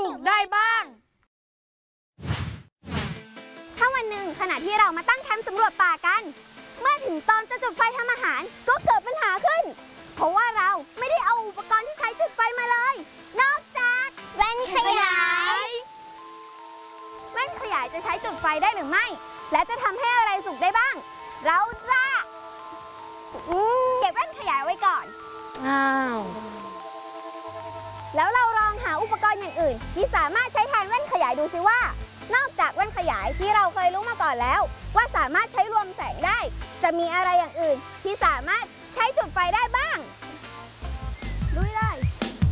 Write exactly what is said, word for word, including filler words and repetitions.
นุกได้บ้างถ้าวันหนึ่งขณะที่เรามาตั้งแคมป์สำรวจป่ากันเมื่อถึงตอนจะจุดไฟทำอาหารก็เกิดปัญหาขึ้นเพราะว่าเราไม่ได้เอาอุปกรณ์ที่ใช้จุดไฟมาเลยนอกจากแว่นขยายแว่นขยายจะใช้จุดไฟได้หรือไม่และจะทำให้อะไรสุกได้บ้างเราจะเก็บแว่นขยายไว้ก่อนอ้าวแล้วเราลองหาอุปกรณ์อย่างอื่นที่สามารถใช้แทนแว่นขยายดูสิว่านอกจากแว่นขยายที่เราเคยรู้มาก่อนแล้วว่าสามารถใช้รวมแสงได้จะมีอะไรอย่างอื่นที่สามารถใช้จุดไฟได้บ้าง